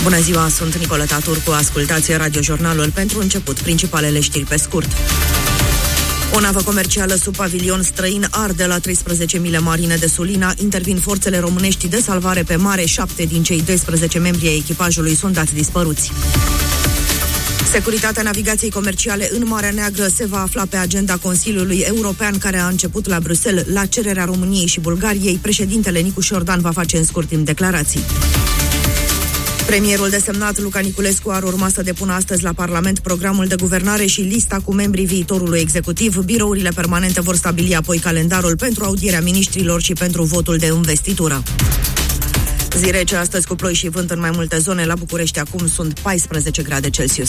Bună ziua, sunt Nicoleta Turcu. Ascultați radiojurnalul pentru început. Principalele știri pe scurt. O navă comercială sub pavilion străin arde la 13 mile marine de Sulina. Intervin forțele românești de salvare pe mare. 7 din cei 12 membri ai echipajului sunt dați dispăruți. Securitatea navigației comerciale în Marea Neagră se va afla pe agenda Consiliului European, care a început la Bruxelles. La cererea României și Bulgariei, președintele Nicu Șordan va face în scurt timp declarații. Premierul desemnat Luca Niculescu ar urma să depună astăzi la Parlament programul de guvernare și lista cu membrii viitorului executiv. Birourile permanente vor stabili apoi calendarul pentru audierea miniștrilor și pentru votul de investitură. Zi rece astăzi cu ploi și vânt în mai multe zone. La București acum sunt 14 grade Celsius.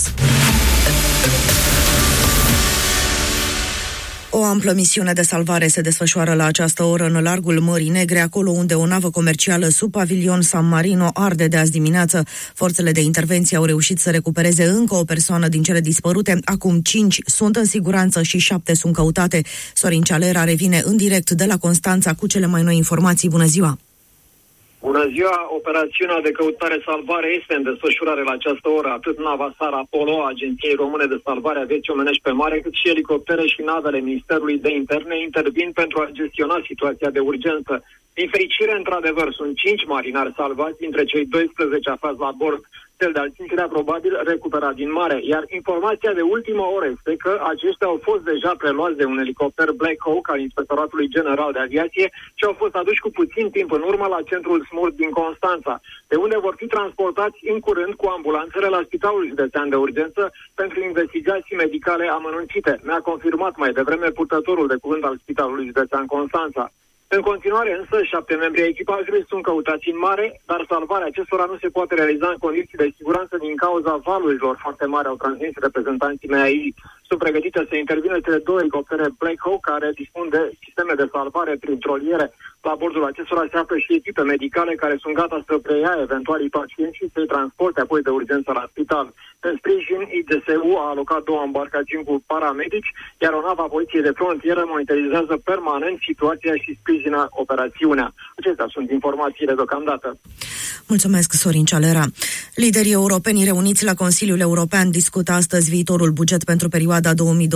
O amplă misiune de salvare se desfășoară la această oră în largul Mării Negre, acolo unde o navă comercială sub pavilion San Marino arde de azi dimineață. Forțele de intervenție au reușit să recupereze încă o persoană din cele dispărute. Acum 5 sunt în siguranță și 7 sunt căutate. Sorin Cealera revine în direct de la Constanța cu cele mai noi informații. Bună ziua! Bună ziua! Operațiunea de căutare-salvare este în desfășurare la această oră. Atât nava SAR Apollo, Agenției Române de Salvare a Vieții Omenești pe Mare, cât și elicoptere și navele Ministerului de Interne intervin pentru a gestiona situația de urgență. Din fericire, într-adevăr, sunt 5 marinari salvați, dintre cei 12 aflați la bord. Cel de-al 5-lea probabil recuperat din mare, iar informația de ultimă oră este că aceștia au fost deja preluați de un elicopter Black Hawk al Inspectoratului General de Aviație și au fost aduși cu puțin timp în urmă la centrul SMURD din Constanța, de unde vor fi transportați în curând cu ambulanțele la Spitalul Județean de Urgență pentru investigații medicale amănunțite. Mi-a confirmat mai devreme purtătorul de cuvânt al Spitalului Județean Constanța. În continuare, însă, 7 membri ai echipajului sunt căutați în mare, dar salvarea acestora nu se poate realiza în condiții de siguranță din cauza valurilor foarte mari, au transmis reprezentanții mei. Sunt pregătite să intervină cele 2 elicoptere Black Hawk, care dispun de sisteme de salvare prin troliere. La bordul acestora se află și echipe medicale care sunt gata să preia eventualii pacienți și să-i transporte apoi de urgență la spital. În sprijin, IGSU a alocat 2 embarcațiuni cu paramedici, iar o navă a Poliției de Frontieră monitorizează permanent situația și sprijină operațiunea. Acestea sunt informațiile deocamdată. Mulțumesc, Sorin Cealera. Liderii europeni reuniți la Consiliul European discută astăzi viitorul buget pentru perioada 2028-2034,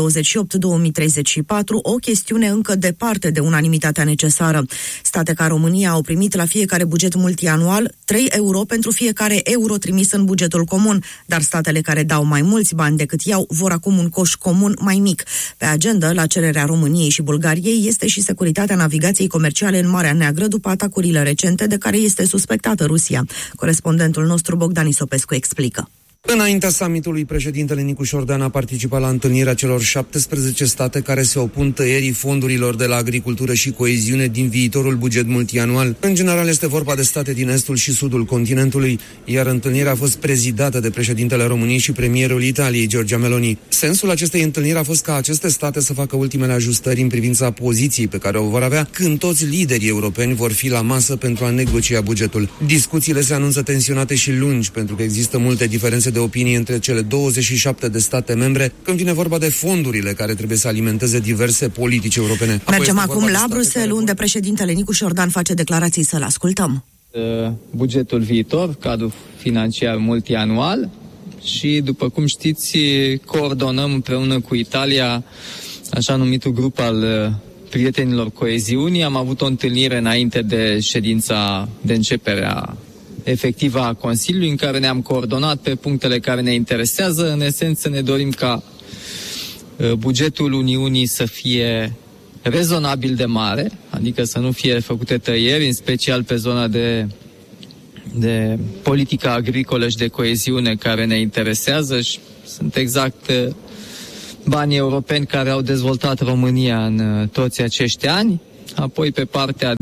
o chestiune încă departe de unanimitatea necesară. State ca România au primit la fiecare buget multianual 3 euro pentru fiecare euro trimis în bugetul comun, dar statele care dau mai mulți bani decât iau vor acum un coș comun mai mic. Pe agenda, la cererea României și Bulgariei, este și securitatea navigației comerciale în Marea Neagră după atacurile recente de care este suspectată Rusia. Corespondentul nostru Bogdan Isopescu explică. Înaintea summitului, președintele Nicu Șordan a participat la întâlnirea celor 17 state care se opun tăierii fondurilor de la agricultură și coeziune din viitorul buget multianual. În general este vorba de state din estul și sudul continentului, iar întâlnirea a fost prezidată de președintele României și premierul Italiei, Giorgia Meloni. Sensul acestei întâlniri a fost ca aceste state să facă ultimele ajustări în privința poziției pe care o vor avea când toți liderii europeni vor fi la masă pentru a negocia bugetul. Discuțiile se anunță tensionate și lungi, pentru că există multe diferențe de opinie între cele 27 de state membre când vine vorba de fondurile care trebuie să alimenteze diverse politici europene. Mergem acum la Bruxelles, unde președintele Nicu Șordan face declarații, să-l ascultăm. Bugetul viitor, cadrul financiar multianual și, după cum știți, coordonăm împreună cu Italia așa numitul grup al prietenilor coeziunii. Am avut o întâlnire înainte de ședința de începere a efectivă a Consiliului, în care ne-am coordonat pe punctele care ne interesează. În esență ne dorim ca bugetul Uniunii să fie rezonabil de mare, adică să nu fie făcute tăieri, în special pe zona de politică agricolă și de coeziune care ne interesează și sunt exact banii europeni care au dezvoltat România în toți acești ani. Apoi pe partea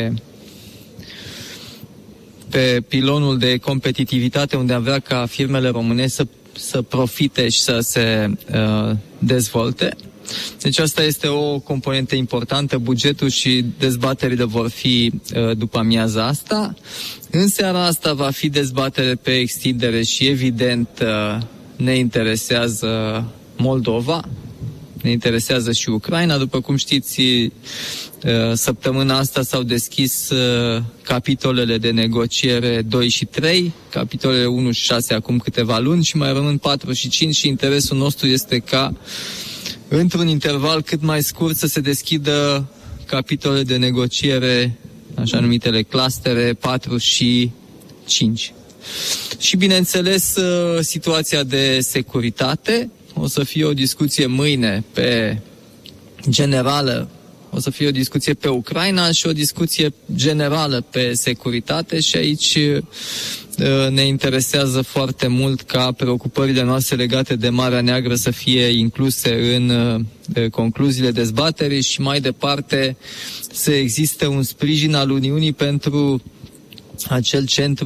pe pilonul de competitivitate, unde am vrea ca firmele românești să profite și să se dezvolte. Deci asta este o componentă importantă, bugetul și dezbaterile vor fi după amiaza asta. În seara asta va fi dezbatere pe extindere și evident ne interesează Moldova. ne interesează și Ucraina. După cum știți, săptămâna asta s-au deschis capitolele de negociere 2 și 3, capitolele 1 și 6 acum câteva luni și mai rămân 4 și 5 și interesul nostru este ca într-un interval cât mai scurt să se deschidă capitolele de negociere, așa numitele clustere 4 și 5. Și bineînțeles situația de securitate. O să fie o discuție mâine pe generală, o să fie o discuție pe Ucraina și o discuție generală pe securitate și aici ne interesează foarte mult ca preocupările noastre legate de Marea Neagră să fie incluse în concluziile dezbaterii și mai departe să existe un sprijin al Uniunii pentru acel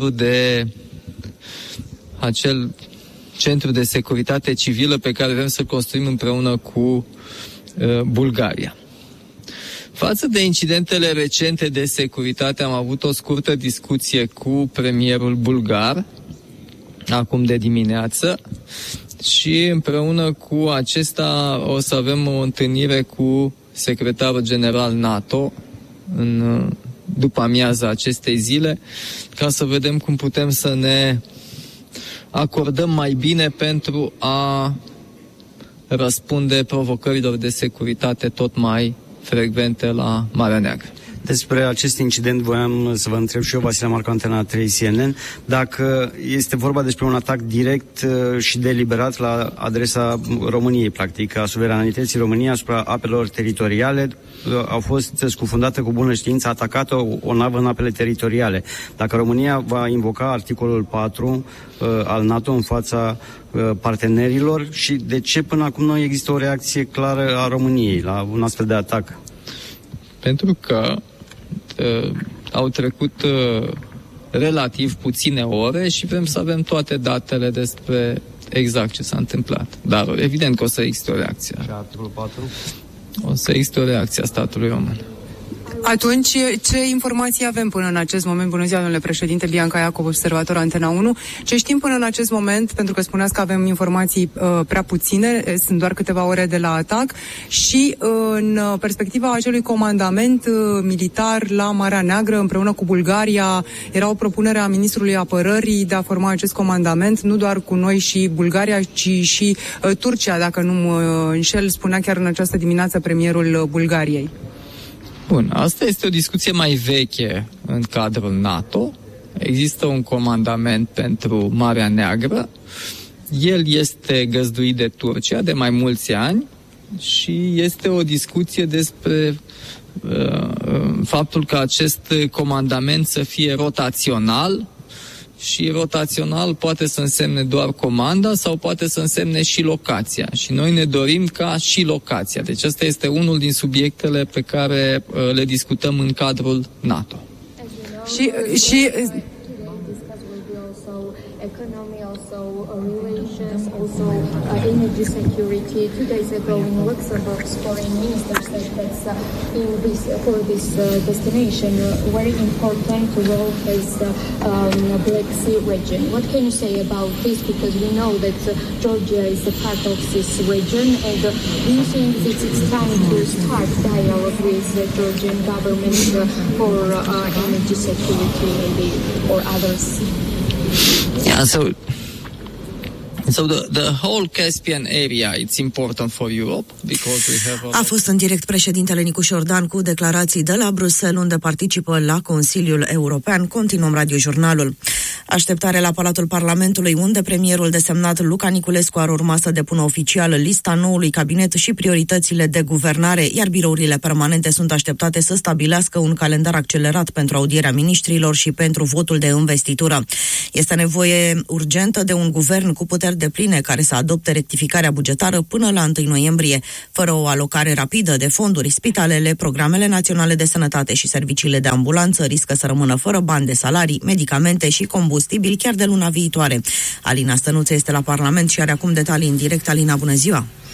centru de securitate civilă pe care vrem să-l construim împreună cu Bulgaria. Față de incidentele recente de securitate, am avut o scurtă discuție cu premierul bulgar, acum de dimineață, și împreună cu acesta o să avem o întâlnire cu secretarul general NATO după amiaza acestei zile, ca să vedem cum putem să ne acordăm mai bine pentru a răspunde provocărilor de securitate tot mai frecvente la Marea Neagră. Despre acest incident voiam să vă întreb și eu, Vasile Marcu, Antena 3 CNN, dacă este vorba despre un atac direct și deliberat la adresa României, practic, a suveranității României asupra apelor teritoriale. Au fost scufundate cu bună știință, atacată o navă în apele teritoriale. Dacă România va invoca articolul 4 al NATO în fața partenerilor și de ce până acum nu există o reacție clară a României la un astfel de atac? Pentru că au trecut relativ puține ore și vrem să avem toate datele despre exact ce s-a întâmplat. Dar evident că o să existe o reacție. Și articolul 4? O să existe o reacție a statului român. Atunci, ce informații avem până în acest moment? Bună ziua, domnule președinte, Bianca Iacov, observator Antena 1. Ce știm până în acest moment, pentru că spuneați că avem informații prea puține, sunt doar câteva ore de la atac, și în perspectiva acelui comandament militar la Marea Neagră, împreună cu Bulgaria, era o propunere a ministrului apărării de a forma acest comandament, nu doar cu noi și Bulgaria, ci și Turcia, dacă nu mă înșel, spunea chiar în această dimineață premierul Bulgariei. Bun, asta este o discuție mai veche în cadrul NATO. Există un comandament pentru Marea Neagră. El este găzduit de Turcia de mai mulți ani și este o discuție despre faptul că acest comandament să fie rotațional, și rotațional poate să însemne doar comanda sau poate să însemne și locația. Și noi ne dorim ca și locația. Deci ăsta este unul din subiectele pe care le discutăm în cadrul NATO. Și economy, also relations, also energy security. 2 days ago in Luxembourg's foreign minister said that for this destination, very important role has Black Sea region. What can you say about this? Because we know that Georgia is a part of this region, and do you think that it's time to start dialogue with the Georgian government for energy security maybe or others? Yeah, so the whole Caspian area, it's important for Europe because we have A fost în direct președintele Nicu Șordan cu declarații de la Bruxelles, unde participă la Consiliul European. Continuăm radiojurnalul. Așteptare la Palatul Parlamentului, unde premierul desemnat Luca Niculescu ar urma să depună oficial lista noului cabinet și prioritățile de guvernare, iar birourile permanente sunt așteptate să stabilească un calendar accelerat pentru audierea miniștrilor și pentru votul de investitură. Este nevoie urgentă de un guvern cu puteri depline care să adopte rectificarea bugetară până la 1 noiembrie. Fără o alocare rapidă de fonduri, spitalele, programele naționale de sănătate și serviciile de ambulanță riscă să rămână fără bani de salarii, medicamente și combustibil chiar de luna viitoare. Alina Stănuță este la Parlament și are acum detalii în direct. Alina, bună ziua!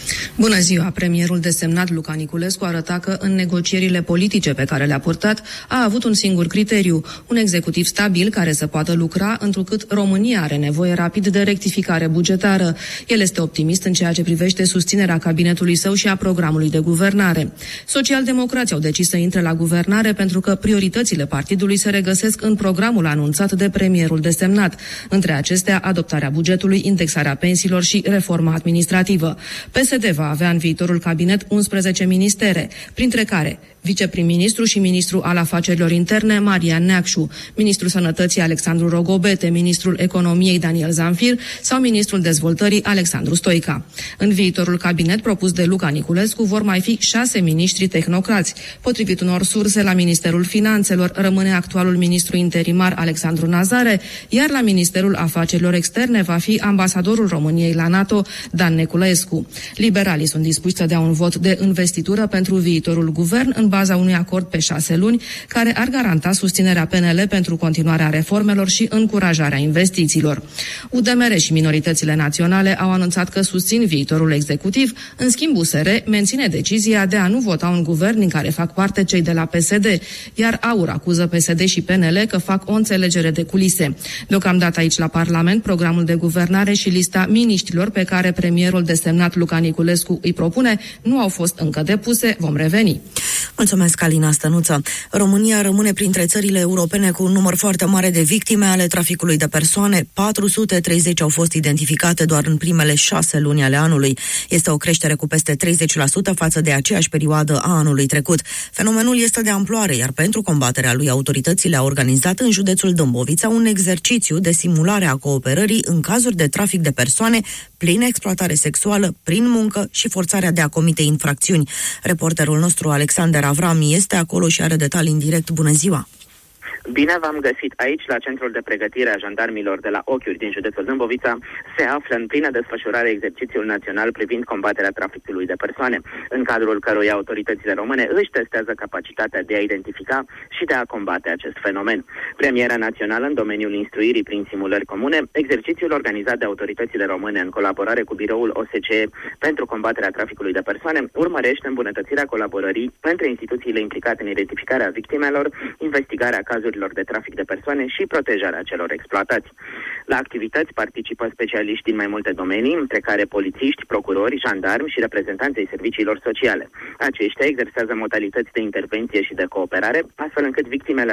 Bună ziua! Premierul desemnat Luca Niculescu arăta că în negocierile politice pe care le-a purtat a avut un singur criteriu, un executiv stabil care să poată lucra, întrucât România are nevoie rapid de rectificare bugetară. El este optimist în ceea ce privește susținerea cabinetului său și a programului de guvernare. Socialdemocrații au decis să intre la guvernare pentru că prioritățile partidului se regăsesc în programul anunțat de premierul desemnat. Între acestea, adoptarea bugetului, indexarea pensiilor și reforma administrativă. PSD va avea în viitorul cabinet 11 ministere, printre care viceprim-ministru și ministru al afacerilor interne Marian Neacșu, ministrul sănătății Alexandru Rogobete, ministrul economiei Daniel Zamfir sau ministrul dezvoltării Alexandru Stoica. În viitorul cabinet propus de Luca Niculescu vor mai fi 6 miniștri tehnocrați. Potrivit unor surse, la Ministerul Finanțelor rămâne actualul ministru interimar Alexandru Nazare, iar la Ministerul Afacerilor Externe va fi ambasadorul României la NATO Dan Neculescu. Liberalii sunt dispuși să dea un vot de investitură pentru viitorul guvern în baza unui acord pe 6 luni, care ar garanta susținerea PNL pentru continuarea reformelor și încurajarea investițiilor. UDMR și minoritățile naționale au anunțat că susțin viitorul executiv, în schimb USR menține decizia de a nu vota un guvern din care fac parte cei de la PSD, iar AUR acuză PSD și PNL că fac o înțelegere de culise. Deocamdată aici la Parlament, programul de guvernare și lista miniștrilor pe care premierul desemnat Luca Niculescu îi propune nu au fost încă depuse, vom reveni. Mulțumesc, Alina Stănuță. România rămâne printre țările europene cu un număr foarte mare de victime ale traficului de persoane. 430 au fost identificate doar în primele 6 luni ale anului. Este o creștere cu peste 30% față de aceeași perioadă a anului trecut. Fenomenul este de amploare, iar pentru combaterea lui autoritățile au organizat în județul Dâmbovița un exercițiu de simulare a cooperării în cazuri de trafic de persoane, prin exploatare sexuală, prin muncă și forțarea de a comite infracțiuni. Reporterul nostru Alexander Avram este acolo și are detalii în direct. Bună ziua! Bine v-am găsit aici, la Centrul de Pregătire a Jandarmilor de la Ochiuri din județul Dâmbovița. Se află în plină desfășurare exercițiul național privind combaterea traficului de persoane, în cadrul căruia autoritățile române își testează capacitatea de a identifica și de a combate acest fenomen. Premiera națională în domeniul instruirii prin simulări comune, exercițiul organizat de autoritățile române în colaborare cu biroul OSCE pentru combaterea traficului de persoane urmărește îmbunătățirea colaborării între instituțiile implicate în identificarea victimelor, investigarea cazurilor de trafic de persoane și protejarea celor exploatați. La activități participă specialiști din mai multe domenii, între care polițiști, procurori, jandarmi și reprezentanții serviciilor sociale. Aceștia exersează modalități de intervenție și de cooperare, astfel încât victimele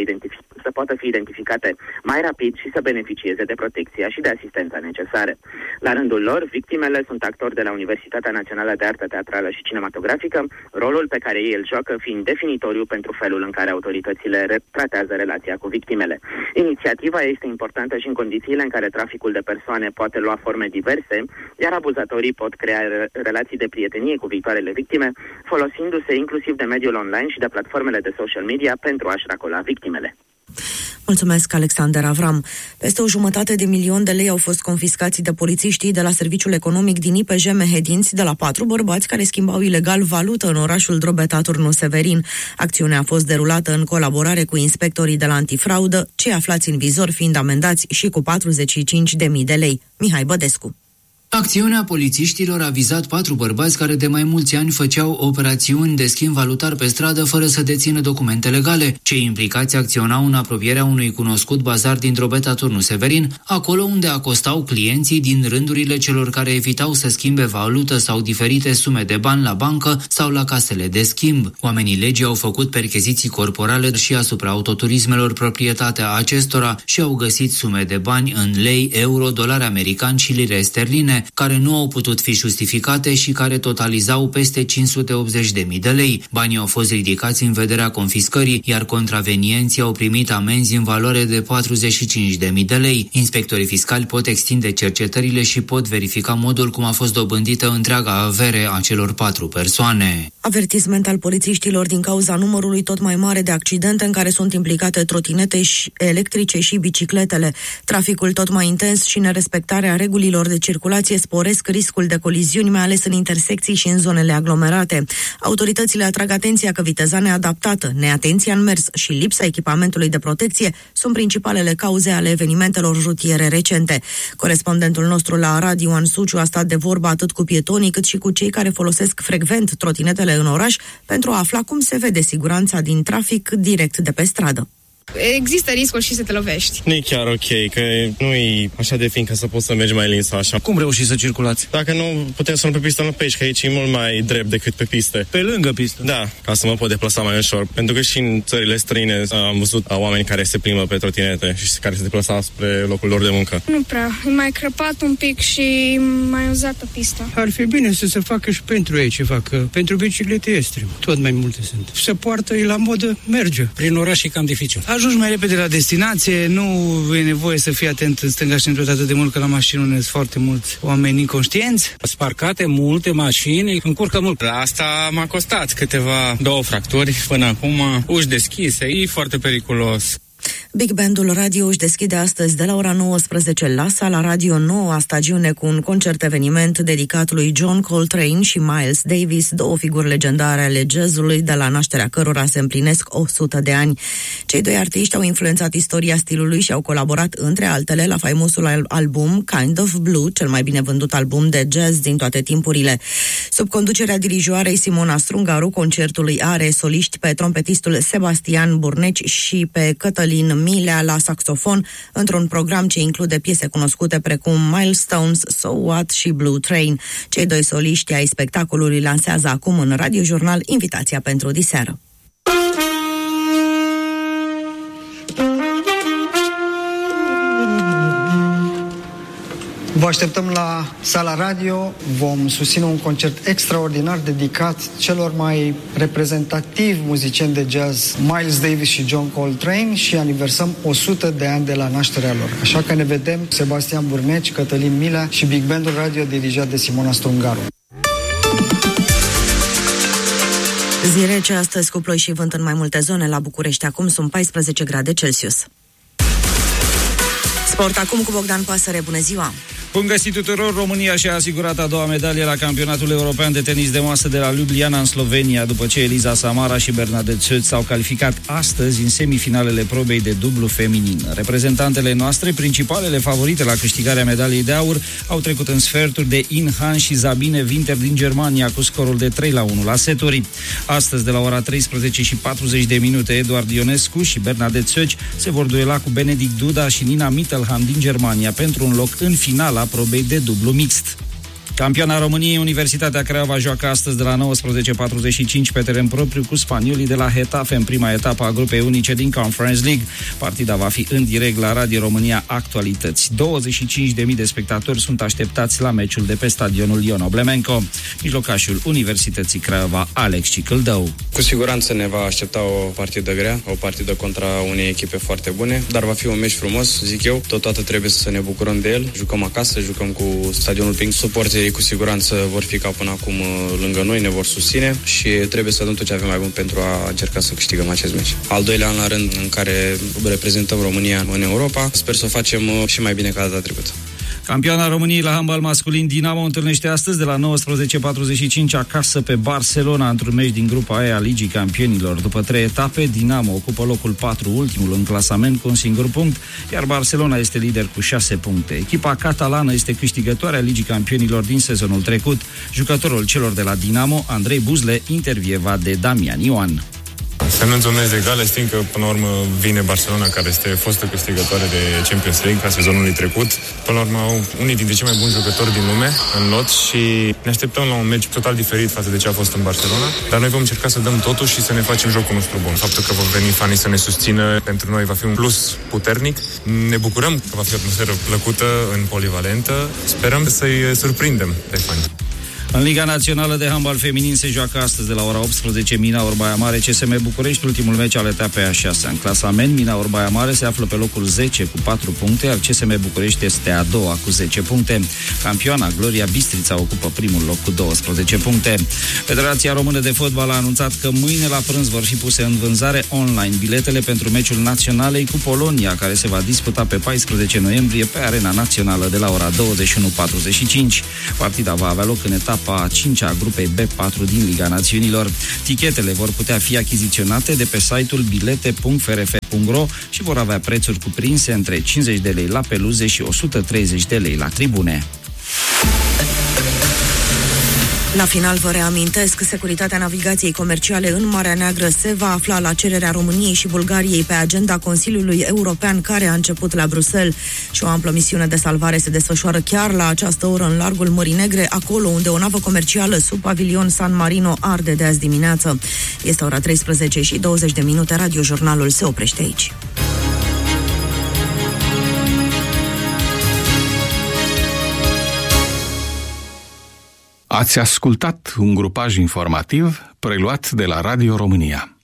să poată fi identificate mai rapid și să beneficieze de protecția și de asistența necesare. La rândul lor, victimele sunt actori de la Universitatea Națională de Artă Teatrală și Cinematografică, rolul pe care ei îl joacă fiind definitoriu pentru felul în care autoritățile tratează relația cu victimele. Inițiativa este importantă și în condițiile în care traficul de persoane poate lua forme diverse, iar abuzatorii pot crea relații de prietenie cu viitoarele victime, folosindu-se inclusiv de mediul online și de platformele de social media pentru a-și racola victimele. Mulțumesc, Alexander Avram. Peste 1,5 milion de lei au fost confiscați de polițiștii de la Serviciul Economic din IPJ Mehedinți de la 4 bărbați care schimbau ilegal valută în orașul Drobeta Turnu Severin. Acțiunea a fost derulată în colaborare cu inspectorii de la antifraudă, cei aflați în vizor fiind amendați și cu 45.000 de lei. Mihai Bădescu. Acțiunea polițiștilor a vizat 4 bărbați care de mai mulți ani făceau operațiuni de schimb valutar pe stradă fără să dețină documente legale. Cei implicați acționau în apropierea unui cunoscut bazar din Drobeta Turnu Severin, acolo unde acostau clienții din rândurile celor care evitau să schimbe valută sau diferite sume de bani la bancă sau la casele de schimb. Oamenii legii au făcut percheziții corporale și asupra autoturismelor proprietatea acestora și au găsit sume de bani în lei, euro, dolari americani și lire sterline, care nu au putut fi justificate și care totalizau peste 580.000 de lei. Banii au fost ridicați în vederea confiscării, iar contravenienții au primit amenzi în valoare de 45.000 de lei. Inspectorii fiscali pot extinde cercetările și pot verifica modul cum a fost dobândită întreaga avere a celor 4 persoane. Avertisment al polițiștilor din cauza numărului tot mai mare de accidente în care sunt implicate trotinete electrice și bicicletele. Traficul tot mai intens și nerespectarea regulilor de circulație circulație sporesc riscul de coliziuni, mai ales în intersecții și în zonele aglomerate. Autoritățile atrag atenția că viteza neadaptată, neatenția în mers și lipsa echipamentului de protecție sunt principalele cauze ale evenimentelor rutiere recente. Corespondentul nostru la Radio Ioan Suciu a stat de vorbă atât cu pietonii cât și cu cei care folosesc frecvent trotinetele în oraș pentru a afla cum se vede siguranța din trafic direct de pe stradă. Există riscul și să te lovești. Nu e chiar ok, că nu e așa de fin ca să poți să mergi mai lin sau așa. Cum reușiți să circulați? Dacă nu putem să nu pe pistă, nu pe aici, că aici e mult mai drept decât pe piste. Pe lângă pistă? Da, ca să mă pot deplasa mai ușor. Pentru că și în țările străine am văzut oameni care se plimbă pe trotinete și care se deplasau spre locul lor de muncă. Nu prea. E mai crăpat un pic și mai uzată pista. Ar fi bine să se facă și pentru ei ceva, că pentru biciclete este. Tot mai multe sunt. Se poartă, e la modă, merge. Prin oraș e cam dificil. Ajungi mai repede la destinație, nu e nevoie să fii atent în stânga și în dreapta atât de mult, că la mașină sunt foarte mulți oameni inconștienți. Sparcate multe mașini, încurcă mult. La asta m-a costat două fracturi până acum, uși deschise, e foarte periculos. Big Bandul Radio își deschide astăzi de la ora 19 la Sala Radio, noua stagiune cu un concert-eveniment dedicat lui John Coltrane și Miles Davis, două figuri legendare ale jazzului, de la nașterea cărora se împlinesc 100 de ani. Cei doi artiști au influențat istoria stilului și au colaborat, între altele, la faimosul album Kind of Blue, cel mai bine vândut album de jazz din toate timpurile. Sub conducerea dirijoarei Simona Strungaru, concertul îi are soliști pe trompetistul Sebastian Burneci și pe Cătălin Milea la saxofon, într-un program ce include piese cunoscute precum Milestones, So What și Blue Train. Cei doi soliști ai spectacolului lansează acum în radiojurnal invitația pentru diseară. Vă așteptăm la Sala Radio, vom susține un concert extraordinar dedicat celor mai reprezentativi muzicieni de jazz, Miles Davis și John Coltrane, și aniversăm 100 de ani de la nașterea lor. Așa că ne vedem, Sebastian Burneci, Cătălin Milea și Big Bandul Radio dirijat de Simona Strungaru. Zi rece astăzi cu ploi și vânt în mai multe zone. La București acum sunt 14 grade Celsius. Sport acum cu Bogdan Pasăre. Bună ziua! Bun găsit tuturor! România și-a asigurat a doua medalie la campionatul european de tenis de masă de la Ljubljana în Slovenia, după ce Eliza Samara și Bernadette Söz s-au calificat astăzi în semifinalele probei de dublu feminin. Reprezentantele noastre, principalele favorite la câștigarea medaliei de aur, au trecut în sferturi de In Han și Sabine Winter din Germania cu scorul de 3-1 la seturi. Astăzi, de la ora 13:40, Eduard Ionescu și Bernadette Söz se vor duela cu Benedict Duda și Nina Mittelham din Germania pentru un loc în finala probei de dublu mixt. Campioana României, Universitatea Craiova, joacă astăzi de la 19:45 pe teren propriu cu spaniolii de la Getafe în prima etapă a grupei unice din Conference League. Partida va fi în direct la Radio România Actualități. 25.000 de spectatori sunt așteptați la meciul de pe stadionul Ion Oblemenco. Mijlocașul Universității Craiova, Alex Cicâldău. Cu siguranță ne va aștepta o partidă grea, o partidă contra unei echipe foarte bune, dar va fi un meci frumos, zic eu. Totodată trebuie să ne bucurăm de el. Jucăm acasă, jucăm cu stadionul plin. Suporterii cu siguranță vor fi ca până acum lângă noi, ne vor susține și trebuie să dăm tot ce avem mai bun pentru a încerca să câștigăm acest meci. Al doilea an la rând în care reprezentăm România în Europa. Sper să o facem și mai bine ca data trecută. Campioana României la handbal masculin, Dinamo întâlnește astăzi de la 19:45 acasă pe Barcelona într-un meci din grupa E a Ligii Campionilor. După 3 etape, Dinamo ocupă locul 4, ultimul în clasament cu un singur punct, iar Barcelona este lider cu 6 puncte. Echipa catalană este câștigătoarea Ligii Campionilor din sezonul trecut. Jucătorul celor de la Dinamo, Andrei Buzle, intervievat de Damian Ioan. Semnând un meci de egale, știm că până la urmă vine Barcelona, care este fostă câștigătoare de Champions League ca sezonul trecut. Până la urmă au unii dintre cei mai buni jucători din lume în lot și ne așteptăm la un meci total diferit față de ce a fost în Barcelona, dar noi vom încerca să dăm totul și să ne facem jocul nostru bun. Faptul că vor veni fanii să ne susțină pentru noi va fi un plus puternic. Ne bucurăm că va fi o atmosferă plăcută în polivalentă. Sperăm să-i surprindem pe fani. În Liga Națională de Handbal Feminin se joacă astăzi de la ora 18 Mina Baia Mare CSM București, ultimul meci al etapei a 6-a. În clasament, Mina Baia Mare se află pe locul 10 cu 4 puncte, iar CSM București este a doua cu 10 puncte. Campioana Gloria Bistrița ocupă primul loc cu 12 puncte. Federația Română de Fotbal a anunțat că mâine la prânz vor fi puse în vânzare online biletele pentru meciul Naționalei cu Polonia, care se va disputa pe 14 noiembrie pe Arena Națională de la ora 21:45. Partida va avea loc în etapa a 5-a grupei B4 din Liga Națiunilor. Tichetele vor putea fi achiziționate de pe site-ul bilete.frf.ro și vor avea prețuri cuprinse între 50 de lei la peluze și 130 de lei la tribune. La final vă reamintesc, securitatea navigației comerciale în Marea Neagră se va afla la cererea României și Bulgariei pe agenda Consiliului European care a început la Bruxelles și o amplă misiune de salvare se desfășoară chiar la această oră în largul Mării Negre, acolo unde o navă comercială sub pavilion San Marino arde de azi dimineață. Este ora 13:20, radiojurnalul se oprește aici. Ați ascultat un grupaj informativ preluat de la Radio România.